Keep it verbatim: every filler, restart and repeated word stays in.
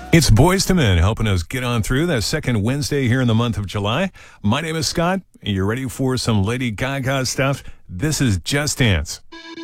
It's Boys to Men helping us get on through that second Wednesday here in the month of July. My name is Scott. You ready for some Lady Gaga stuff? This is Just Dance.